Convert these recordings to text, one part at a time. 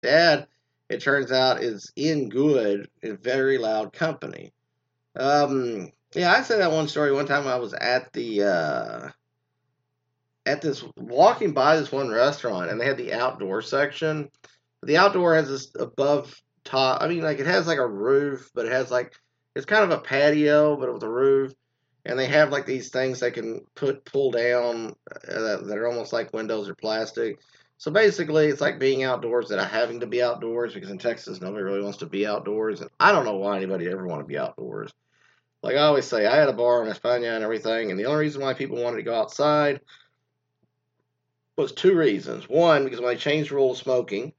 dad, it turns out, is in good in very loud company. Yeah, I said that one story one time. I was at this walking by this one restaurant, and they had the outdoor section. The outdoor has this above top. I mean, like it has like a roof, but it has like it's kind of a patio, but with a roof. And they have like these things they can pull down that are almost like windows or plastic. So basically, it's like being outdoors that are having to be outdoors because in Texas nobody really wants to be outdoors, and I don't know why anybody ever want to be outdoors. Like I always say, I had a bar in España and everything, and the only reason why people wanted to go outside was two reasons. One, because when they changed the rule of smoking,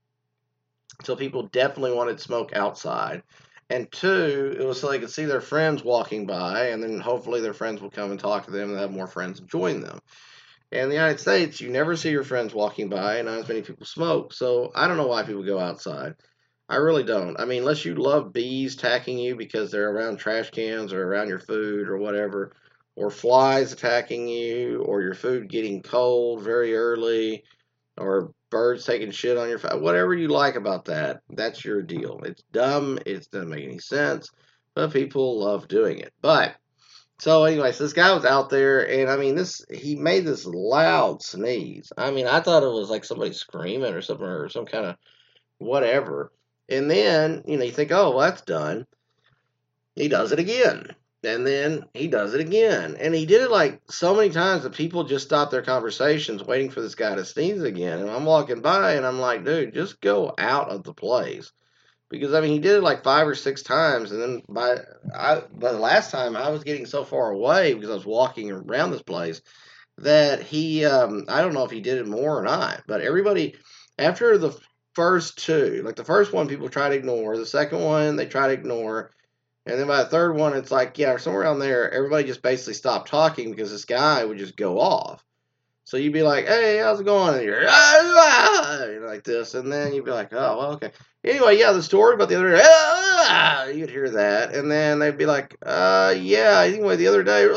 so people definitely wanted to smoke outside. And two, it was so they could see their friends walking by, and then hopefully their friends will come and talk to them and have more friends join them. In the United States, you never see your friends walking by, and not as many people smoke. So I don't know why people go outside. I really don't. I mean, unless you love bees attacking you because they're around trash cans or around your food or whatever, or flies attacking you, or your food getting cold very early, or birds taking shit on your face. Whatever you like about that, that's your deal. It's dumb. It doesn't make any sense, but people love doing it. But so, anyways, this guy was out there, and I mean, he made this loud sneeze. I mean, I thought it was like somebody screaming or something or some kind of whatever. And then, you think, oh, well, that's done. He does it again. And then he does it again. And he did it like so many times that people just stop their conversations waiting for this guy to sneeze again. And I'm walking by and I'm like, dude, just go out of the place. Because I mean, he did it like 5 or 6 times, and then by the last time, I was getting so far away because I was walking around this place that I don't know if he did it more or not, but everybody after the first two, like the first one, people try to ignore. The second one, they try to ignore, and then by the third one, it's like yeah, somewhere around there, everybody just basically stopped talking because this guy would just go off. So you'd be like, "Hey, how's it going?" And you're, like this, and then you'd be like, "Oh, well, okay." Anyway, yeah, the story about the other day, you'd hear that, and then they'd be like, yeah." Anyway, the other day,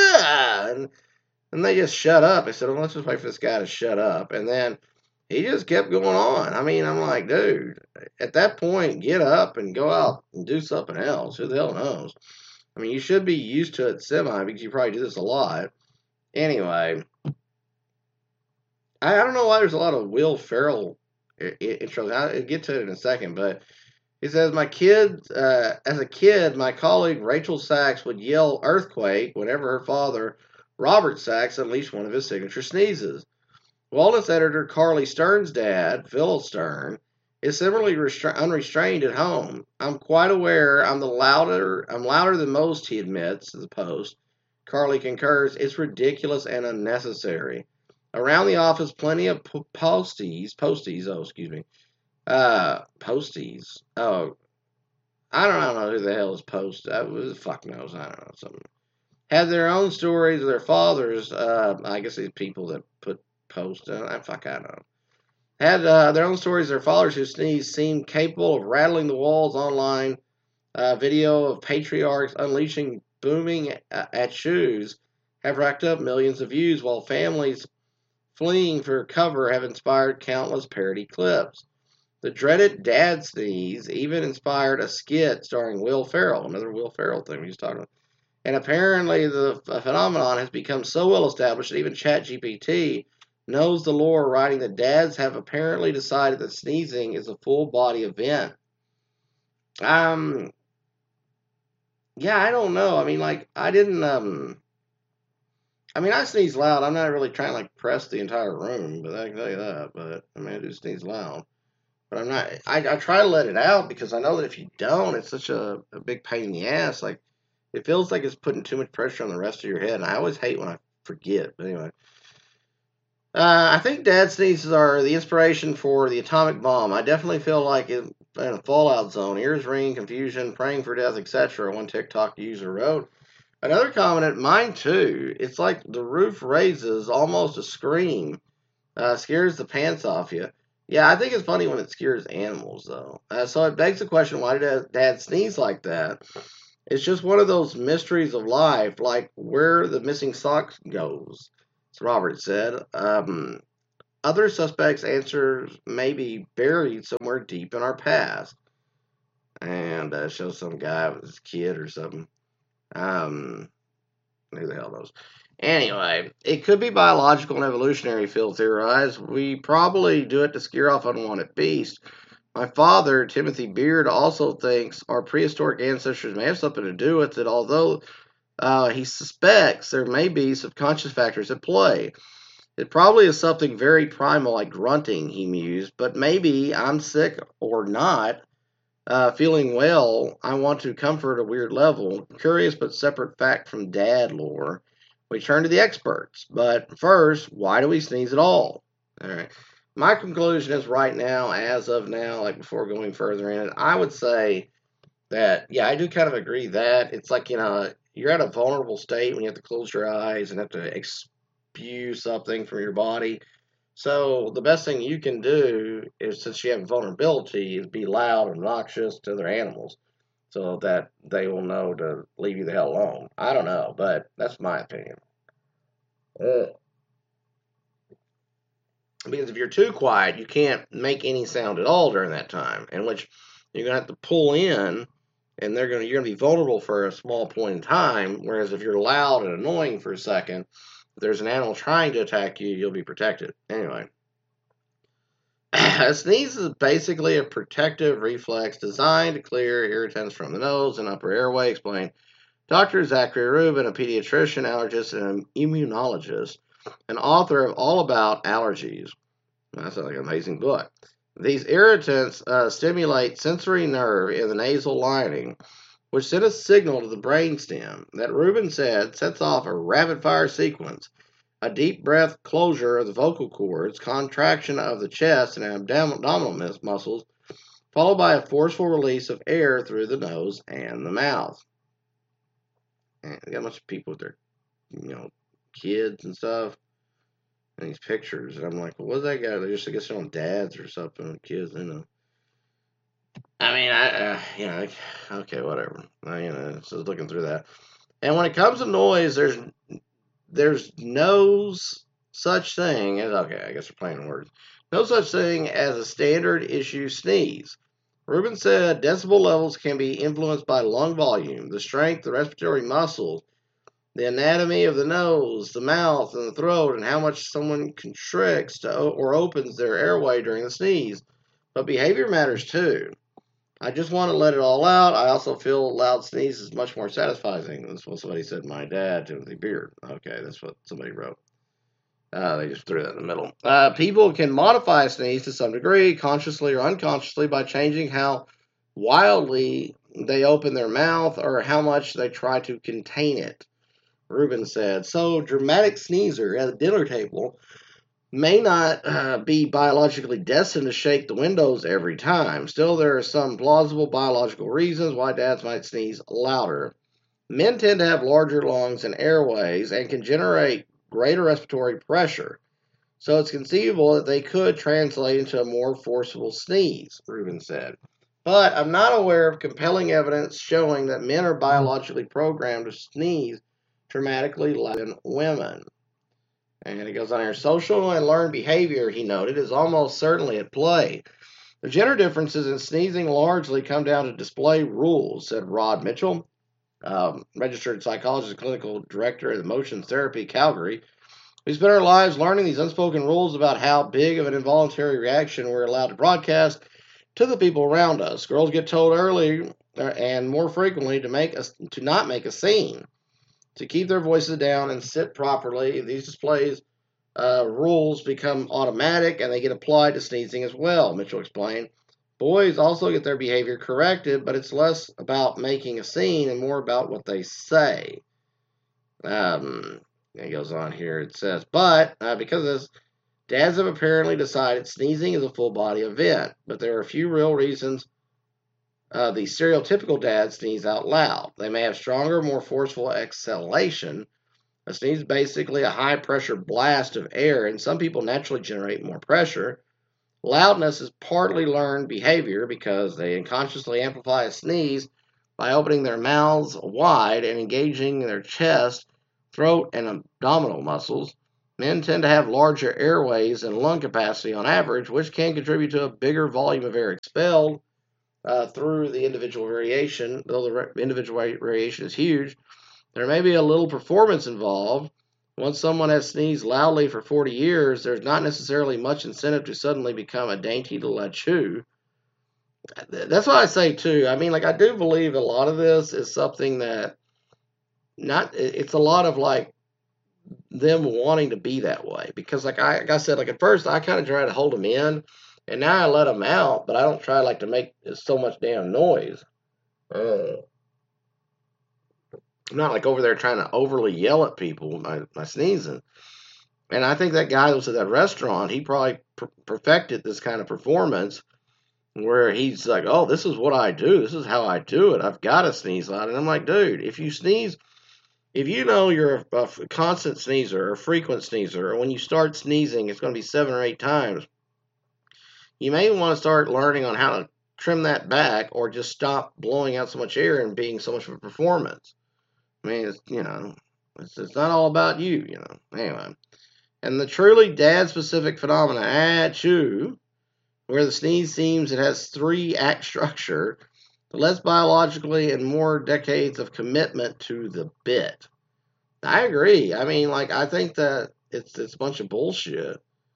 and they just shut up. I said, "Well, let's just wait for this guy to shut up," and then he just kept going on. I mean, I'm like, dude, at that point, get up and go out and do something else. Who the hell knows? I mean, you should be used to it semi because you probably do this a lot. Anyway, I don't know why there's a lot of Will Ferrell intros. I'll get to it in a second, but he says, as a kid, my colleague Rachel Sachs would yell earthquake whenever her father, Robert Sachs, unleashed one of his signature sneezes. Wellness editor Carly Stern's dad, Phil Stern, is similarly unrestrained at home. I'm quite aware I'm louder than most, he admits to the Post. Carly concurs, it's ridiculous and unnecessary. Around the office, plenty of posties. Oh, I don't know who the hell is post. Fuck knows. I don't know. Something. Have their own stories of their fathers. I guess these people that put post. Fuck, I don't know. Had their own stories of their fathers who sneezed seemed capable of rattling the walls online. Video of patriarchs unleashing booming at shoes have racked up millions of views, while families fleeing for cover have inspired countless parody clips. The dreaded dad sneeze even inspired a skit starring Will Ferrell, another Will Ferrell thing we just talked about. And apparently, the phenomenon has become so well established that even ChatGPT knows the lore, writing that dads have apparently decided that sneezing is a full body event. Um, yeah, I don't know. I mean, like, I didn't, I mean, I sneeze loud. I'm not really trying to, like, press the entire room, but I can tell you that. But, I mean, I do sneeze loud. But I'm not. I try to let it out because I know that if you don't, it's such a big pain in the ass. Like it feels like it's putting too much pressure on the rest of your head. And I always hate when I forget. But anyway, I think dad sneezes are the inspiration for the atomic bomb. I definitely feel like in a fallout zone, ears ringing, confusion, praying for death, etc. One TikTok user wrote. Another commented, mine too. It's like the roof raises, almost a scream. Scares the pants off you. Yeah, I think it's funny when it scares animals, though. So it begs the question, why did Dad sneeze like that? It's just one of those mysteries of life, like where the missing sock goes, as Robert said. Other suspects' answers may be buried somewhere deep in our past. And shows some guy with his kid or something. Um, who the hell knows? Anyway, it could be biological and evolutionary, Phil theorized. We probably do it to scare off unwanted beasts. My father, Timothy Beard, also thinks our prehistoric ancestors may have something to do with it, although he suspects there may be subconscious factors at play. It probably is something very primal like grunting, he mused, but maybe I'm sick or not. Feeling well, I want to comfort a weird level. Curious but separate fact from dad lore. We turn to the experts. But first, why do we sneeze at all? All right. My conclusion is right now, as of now, like before going further in it, I would say that, yeah, I do kind of agree that it's like, you're at a vulnerable state when you have to close your eyes and have to spew something from your body. So the best thing you can do is, since you have vulnerability, is be loud and obnoxious to other animals, so that they will know to leave you the hell alone. I don't know, but that's my opinion. Uh, because if you're too quiet, you can't make any sound at all during that time, in which you're gonna have to pull in, and you're gonna be vulnerable for a small point in time. Whereas if you're loud and annoying for a second, if there's an animal trying to attack you, you'll be protected. Anyway. A sneeze is basically a protective reflex designed to clear irritants from the nose and upper airway, explained Dr. Zachary Rubin, a pediatrician, allergist, and an immunologist, and author of All About Allergies. That sounds like an amazing book. These irritants stimulate sensory nerve in the nasal lining, which send a signal to the brainstem that Rubin said sets off a rapid fire sequence: a deep breath closure of the vocal cords, contraction of the chest and abdominal muscles, followed by a forceful release of air through the nose and the mouth. And we got a bunch of people with their, kids and stuff, and these pictures, and I'm like, well, what's that guy? They just, I guess, on dads or something, kids, I mean, okay, whatever. So looking through that, and when it comes to noise, there's no such thing as, okay, I guess we're playing words. No such thing as a standard issue sneeze. Rubin said decibel levels can be influenced by lung volume, the strength, the respiratory muscles, the anatomy of the nose, the mouth, and the throat, and how much someone constricts or opens their airway during the sneeze. But behavior matters too. I just want to let it all out. I also feel loud sneeze is much more satisfying. That's what somebody said. My dad, Timothy Beard. Okay, that's what somebody wrote. They just threw that in the middle. People can modify a sneeze to some degree, consciously or unconsciously, by changing how wildly they open their mouth or how much they try to contain it, Rubin said. So, dramatic sneezer at the dinner table may not be biologically destined to shake the windows every time. Still, there are some plausible biological reasons why dads might sneeze louder. Men tend to have larger lungs and airways and can generate greater respiratory pressure, so it's conceivable that they could translate into a more forceful sneeze, Rubin said. But I'm not aware of compelling evidence showing that men are biologically programmed to sneeze dramatically louder than women. And it goes on here. Social and learned behavior, he noted, is almost certainly at play. The gender differences in sneezing largely come down to display rules, said Rod Mitchell, registered psychologist and clinical director at Emotions Therapy, Calgary. We spend our lives learning these unspoken rules about how big of an involuntary reaction we're allowed to broadcast to the people around us. Girls get told early and more frequently to not make a scene, to keep their voices down and sit properly. These displays rules become automatic and they get applied to sneezing as well, Mitchell explained. Boys also get their behavior corrected, but it's less about making a scene and more about what they say. It goes on here. It says, but because of this, dads have apparently decided sneezing is a full body event, but there are a few real reasons the stereotypical dads sneeze out loud. They may have stronger, more forceful exhalation. A sneeze is basically a high pressure blast of air, and some people naturally generate more pressure. Loudness is partly learned behavior because they unconsciously amplify a sneeze by opening their mouths wide and engaging their chest, throat, and abdominal muscles. Men tend to have larger airways and lung capacity on average, which can contribute to a bigger volume of air expelled through the individual variation. Though the individual variation is huge, there may be a little performance involved. Once someone has sneezed loudly for 40 years, there's not necessarily much incentive to suddenly become a dainty little chew. That's what I say too. I mean, like, I do believe a lot of this is something that it's a lot of like them wanting to be that way. Because like I said, like at first I kind of try to hold them in, and now I let them out, but I don't try like to make so much damn noise. I'm not like over there trying to overly yell at people with my sneezing. And I think that guy that was at that restaurant, he probably perfected this kind of performance where he's like, oh, this is what I do. This is how I do it. I've got to sneeze loud. And I'm like, dude, if you sneeze, if you know you're a constant sneezer or a frequent sneezer, or when you start sneezing, it's going to be 7 or 8 times, you may want to start learning on how to trim that back or just stop blowing out so much air and being so much of a performance. I mean, it's not all about you, Anyway. And the truly dad-specific phenomena, achoo, where the sneeze seems it has 3-act structure, the less biologically and more decades of commitment to the bit. I agree. I mean, like, I think that it's a bunch of bullshit.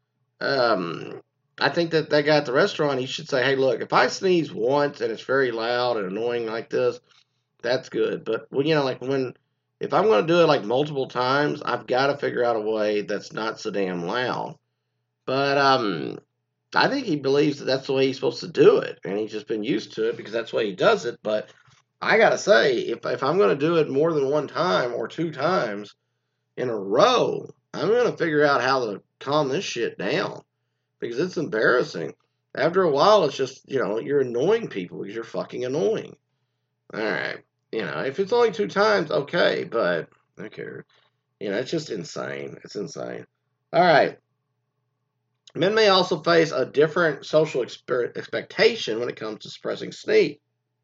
I think that guy at the restaurant, he should say, hey, look, if I sneeze once and it's very loud and annoying like this, that's good. But, if I'm going to do it like multiple times, I've got to figure out a way that's not so damn loud. But I think he believes that that's the way he's supposed to do it, and he's just been used to it because that's the way he does it. But I got to say, if I'm going to do it more than 1 time or 2 times in a row, I'm going to figure out how to calm this shit down because it's embarrassing. After a while, it's just, you're annoying people because you're fucking annoying. All right. If it's only 2 times, okay, but who cares? It's just insane. It's insane. All right. Men may also face a different social expectation when it comes to suppressing sneeze.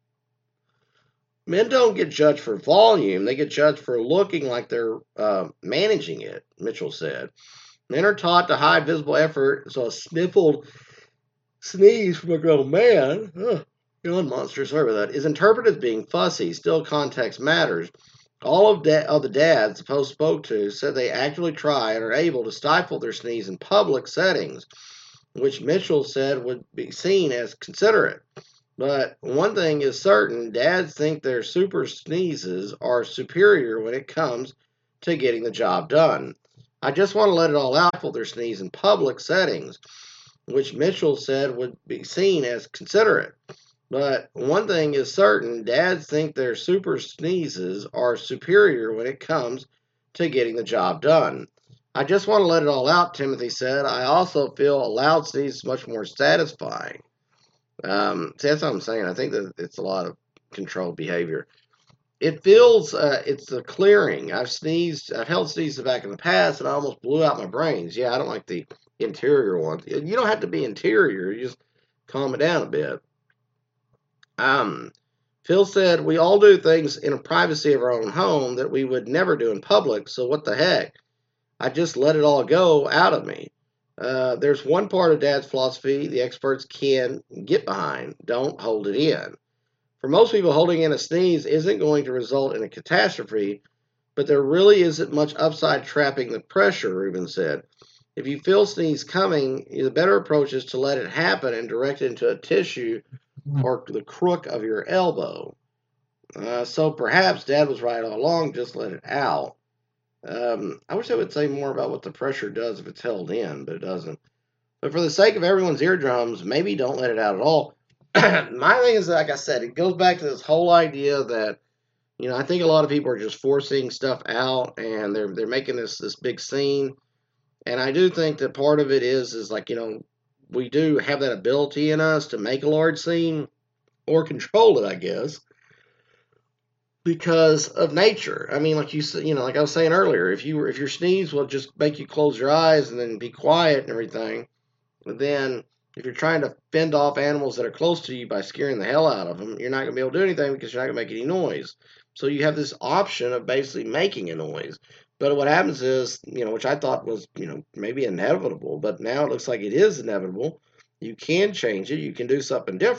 Men don't get judged for volume. They get judged for looking like they're managing it, Mitchell said. Men are taught to hide visible effort, so a sniffled sneeze from a grown man, yawn monster, sorry about that, is interpreted as being fussy. Still, context matters. All of the dads the Post spoke to said they actually try and are able to stifle their sneeze in public settings, which Mitchell said would be seen as considerate. But one thing is certain, dads think their super sneezes are superior when it comes to getting the job done. I just want to let it all out for their sneeze in public settings, which Mitchell said would be seen as considerate. But one thing is certain, dads think their super sneezes are superior when it comes to getting the job done. I just want to let it all out, Timothy said. I also feel a loud sneeze is much more satisfying. See, that's what I'm saying. I think that it's a lot of controlled behavior. It feels, it's a clearing. I've held sneezes back in the past, and I almost blew out my brains. Yeah, I don't like the interior ones. You don't have to be interior. You just calm it down a bit. Phil said, we all do things in the privacy of our own home that we would never do in public, so what the heck? I just let it all go out of me. There's one part of Dad's philosophy the experts can get behind. Don't hold it in. For most people, holding in a sneeze isn't going to result in a catastrophe, but there really isn't much upside trapping the pressure, Rubin said. If you feel sneeze coming, the better approach is to let it happen and direct it into a tissue or the crook of your elbow. So perhaps Dad was right all along, just let it out. I wish I would say more about what the pressure does if it's held in, but it doesn't. But for the sake of everyone's eardrums, maybe don't let it out at all. My thing is, like I said, it goes back to this whole idea that, I think a lot of people are just forcing stuff out and they're making this big scene. And I do think that part of it is like, we do have that ability in us to make a large scene or control it, I guess, because of nature. I mean, like like I was saying earlier, if your sneeze will just make you close your eyes and then be quiet and everything, then if you're trying to fend off animals that are close to you by scaring the hell out of them, you're not going to be able to do anything because you're not going to make any noise. So you have this option of basically making a noise. But what happens is, which I thought was, maybe inevitable, but now it looks like it is inevitable. You can change it. You can do something different.